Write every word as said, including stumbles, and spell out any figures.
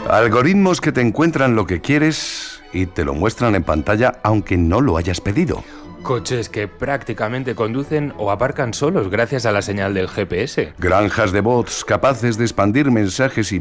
Algoritmos que te encuentran lo que quieres y te lo muestran en pantalla aunque no lo hayas pedido. Coches que prácticamente conducen o aparcan solos gracias a la señal del G P S. Granjas de bots capaces de expandir mensajes y